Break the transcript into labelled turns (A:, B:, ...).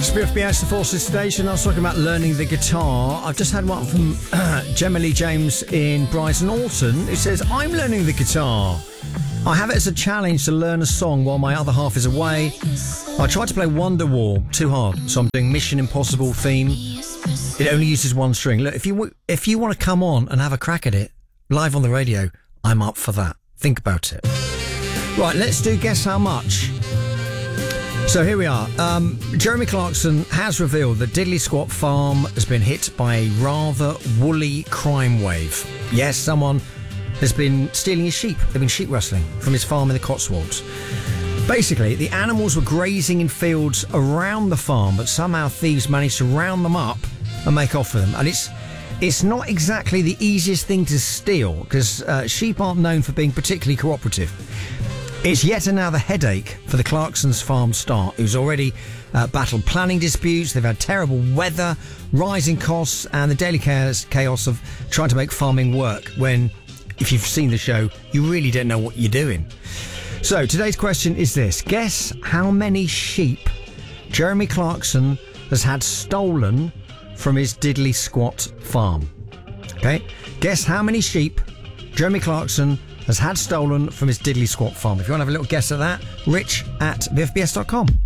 A: BFBS, the Forces Station. I was talking about learning the guitar. I've just had one from Gemma Lee James in Brighton Alton. It says, I'm learning the guitar. I have it as a challenge to learn a song while my other half is away. I tried to play Wonderwall, too hard, so I'm doing Mission Impossible theme. It only uses one string. Look, if you want to come on and have a crack at it, live on the radio, I'm up for that. Think about it. Right, let's do Guess How Much. So here we are. Jeremy Clarkson has revealed that Diddley Squat Farm has been hit by a rather woolly crime wave. Yes, someone has been stealing his sheep. They've been sheep rustling from his farm in the Cotswolds. Basically, the animals were grazing in fields around the farm, but somehow thieves managed to round them up and make off with them. And it's not exactly the easiest thing to steal, because sheep aren't known for being particularly cooperative. It's yet another headache for the Clarkson's farm staff, who's already battled planning disputes. They've had terrible weather, rising costs, and the daily chaos of trying to make farming work when, if you've seen the show, you really don't know what you're doing. So today's question is this. Guess how many sheep Jeremy Clarkson has had stolen from his Diddley Squat farm. Okay? Guess how many sheep Jeremy Clarkson has had stolen from his Diddley Squat farm. If you want to have a little guess at that, rich@bfbs.com.